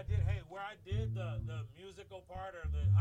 did, hey, where I did the musical part or the